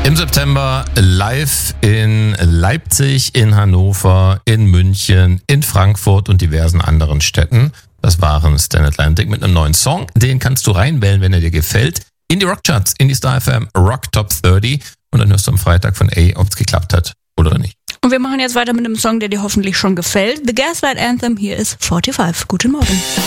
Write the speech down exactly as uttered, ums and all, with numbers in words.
Im September live in Leipzig, in Hannover, in München, in Frankfurt und diversen anderen Städten. Das waren Stan Atlantic mit einem neuen Song. Den kannst du reinwählen, wenn er dir gefällt. In die Rockcharts, in die Star F M Rock Top dreißig. Und dann hörst du am Freitag von A, ob es geklappt hat oder nicht. Und wir machen jetzt weiter mit einem Song, der dir hoffentlich schon gefällt. The Gaslight Anthem, hier ist fünfundvierzig. Guten Morgen.